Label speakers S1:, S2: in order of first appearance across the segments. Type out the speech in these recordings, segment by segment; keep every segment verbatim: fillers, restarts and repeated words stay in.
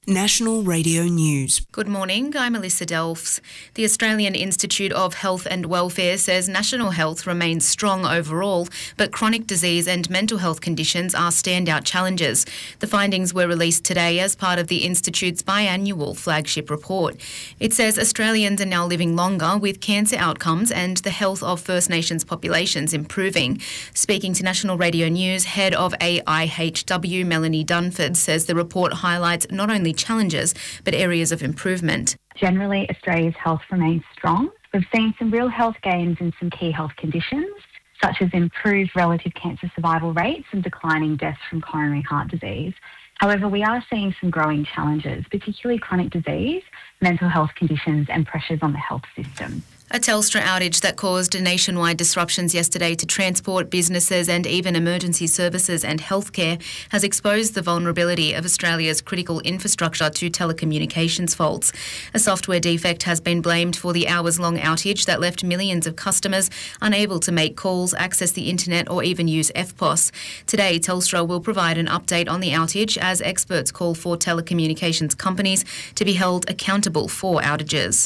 S1: National Radio News.
S2: Good morning, I'm Melissa Delfs. The Australian Institute of Health and Welfare says national health remains strong overall, but chronic disease and mental health conditions are standout challenges. The findings were released today as part of the Institute's biannual flagship report. It says Australians are now living longer, with cancer outcomes and the health of First Nations populations improving. Speaking to National Radio News, head of A I H W Melanie Dunford says the report highlights not only challenges but areas of improvement.
S3: Generally, Australia's health remains strong. We've seen some real health gains in some key health conditions, such as improved relative cancer survival rates and declining deaths from coronary heart disease. However, we are seeing some growing challenges, particularly chronic disease, mental health conditions and pressures on the health system.
S2: A Telstra outage that caused nationwide disruptions yesterday to transport, businesses and even emergency services and healthcare has exposed the vulnerability of Australia's critical infrastructure to telecommunications faults. A software defect has been blamed for the hours-long outage that left millions of customers unable to make calls, access the internet or even use F P O S. Today, Telstra will provide an update on the outage as experts call for telecommunications companies to be held accountable for outages.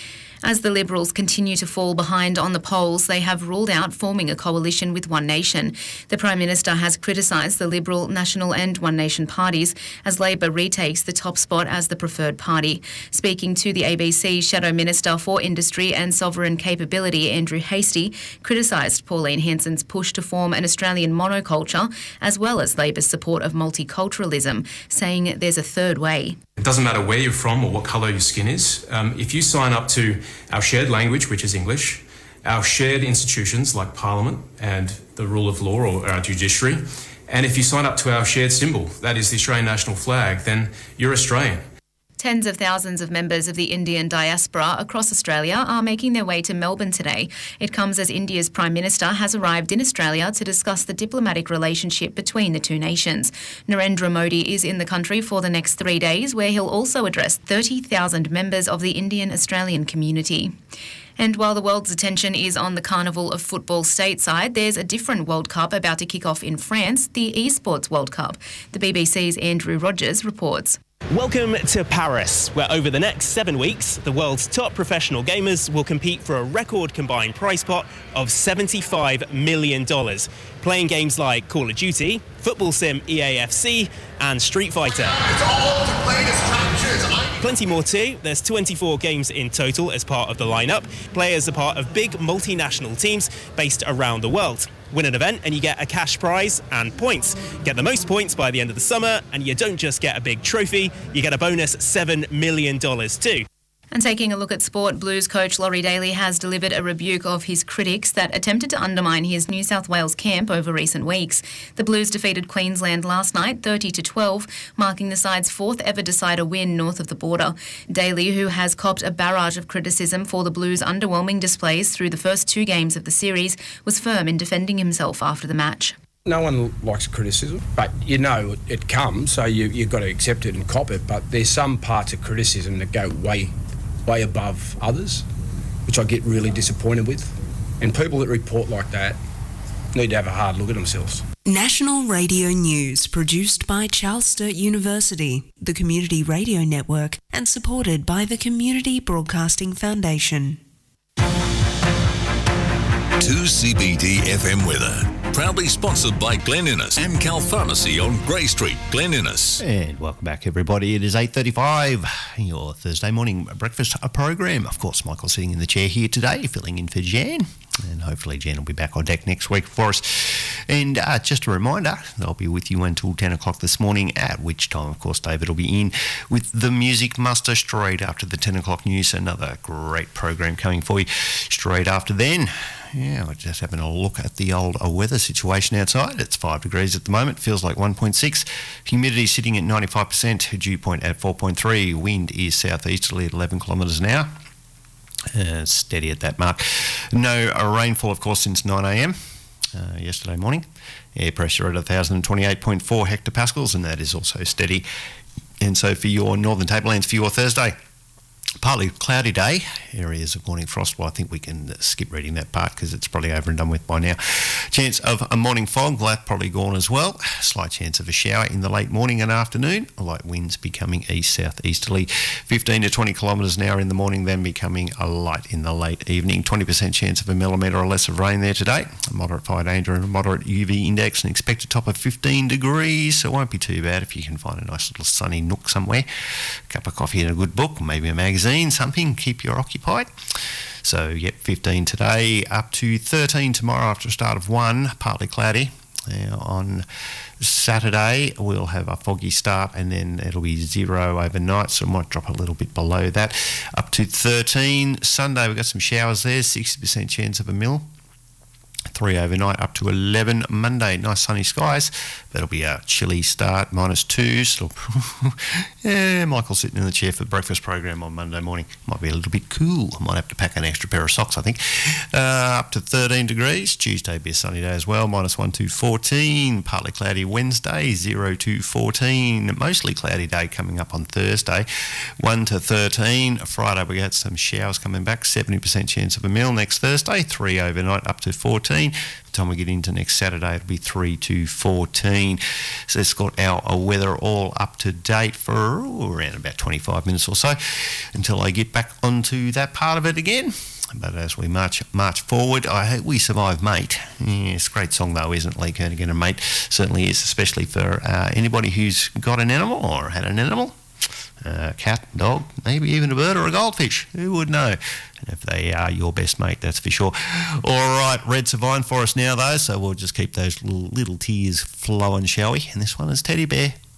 S2: As the Liberals continue to fall behind on the polls, they have ruled out forming a coalition with One Nation. The Prime Minister has criticised the Liberal, National and One Nation parties as Labor retakes the top spot as the preferred party. Speaking to the A B C, Shadow Minister for Industry and Sovereign Capability, Andrew Hastie, criticised Pauline Hanson's push to form an Australian monoculture, as well as Labor's support of multiculturalism, saying there's a third way.
S4: It doesn't matter where you're from or what colour your skin is. Um, if you sign up to our shared language, which is English, our shared institutions like Parliament and the rule of law or our judiciary, and if you sign up to our shared symbol, that is the Australian national flag, then you're Australian.
S2: Tens of thousands of members of the Indian diaspora across Australia are making their way to Melbourne today. It comes as India's Prime Minister has arrived in Australia to discuss the diplomatic relationship between the two nations. Narendra Modi is in the country for the next three days, where he'll also address thirty thousand members of the Indian-Australian community. And while the world's attention is on the Carnival of Football stateside, there's a different World Cup about to kick off in France, the Esports World Cup. The B B C's Andrew Rogers reports.
S5: Welcome to Paris, where over the next seven weeks, the world's top professional gamers will compete for a record combined prize pot of seventy-five million dollars, playing games like Call of Duty, Football Sim E A F C and Street Fighter.
S6: It's all to play as champions.
S5: Plenty more too. There's twenty-four games in total as part of the lineup. Players are part of big multinational teams based around the world. Win an event and you get a cash prize and points. Get the most points by the end of the summer and you don't just get a big trophy, you get a bonus seven million dollars too.
S2: And taking a look at sport, Blues coach Laurie Daley has delivered a rebuke of his critics that attempted to undermine his New South Wales camp over recent weeks. The Blues defeated Queensland last night thirty to twelve, marking the side's fourth ever decider win north of the border. Daley, who has copped a barrage of criticism for the Blues' underwhelming displays through the first two games of the series, was firm in defending himself after the match.
S7: No one likes criticism, but you know it comes, so you, you've got to accept it and cop it. But there's some parts of criticism that go way way above others, which I get really disappointed with. And people that report like that need to have a hard look at themselves.
S1: National Radio News, produced by Charles Sturt University, the Community Radio Network, and supported by the Community Broadcasting Foundation.
S6: two C B D F M weather. Proudly sponsored by Glen Innes, Amcal Pharmacy on Grey Street, Glen Innes.
S8: And welcome back, everybody. It is eight thirty-five, your Thursday morning breakfast program. Of course, Michael's sitting in the chair here today, filling in for Jan. And hopefully Jan will be back on deck next week for us. And uh, just a reminder, I'll be with you until ten o'clock this morning, at which time, of course, David will be in with the Music Muster straight after the ten o'clock news. Another great program coming for you straight after then. Yeah, we're just having a look at the old uh, weather situation outside. It's five degrees at the moment, feels like one point six. Humidity sitting at ninety-five percent, dew point at four point three. Wind is southeasterly at eleven kilometres an hour. Uh, steady at that mark. No uh, rainfall, of course, since nine a m uh, yesterday morning. Air pressure at one thousand twenty-eight point four hectopascals, and that is also steady. And so for your Northern Tablelands for your Thursday, Partly cloudy day, areas of morning frost. Well, I think we can skip reading that part because it's probably over and done with by now. Chance of a morning fog, that probably gone as well. Slight chance of a shower in the late morning and afternoon. Light winds becoming east-south-easterly, fifteen to twenty kilometres an hour in the morning, then becoming a light in the late evening. twenty percent chance of a millimetre or less of rain there today. A moderate fire danger and a moderate U V index, and expected top of fifteen degrees, so it won't be too bad if you can find a nice little sunny nook somewhere. A cup of coffee and a good book, maybe a magazine, something, keep you occupied. So, yep, fifteen today, up to thirteen tomorrow after a start of one, partly cloudy. Uh, on Saturday, we'll have a foggy start and then it'll be zero overnight, so it might drop a little bit below that. Up to thirteen. Sunday, we've got some showers there, sixty percent chance of a mill. Three overnight, up to eleven. Monday, nice sunny skies. That'll be a chilly start, minus two. So, yeah, Michael sitting in the chair for the breakfast program on Monday morning. Might be a little bit cool. I might have to pack an extra pair of socks, I think. Uh, up to thirteen degrees. Tuesday be a sunny day as well, minus one to fourteen. Partly cloudy Wednesday, zero to fourteen. Mostly cloudy day coming up on Thursday, one to thirteen. Friday we got some showers coming back, seventy percent chance of a mill next Thursday, three overnight, up to fourteen. By the time we get into next Saturday, it'll be three to fourteen. So it's got our weather all up to date for ooh, around about twenty-five minutes or so until I get back onto that part of it again. But as we march march forward, I hope we survive, mate. Yeah, it's a great song though, isn't it? Lee Kernaghan and Mate certainly is, especially for uh, anybody who's got an animal or had an animal. A cat, dog, maybe even a bird or a goldfish. Who would know? And if they are your best mate, that's for sure. All right, Red's Divine for us now, though, so we'll just keep those little, little tears flowing, shall we? And this one is Teddy Bear.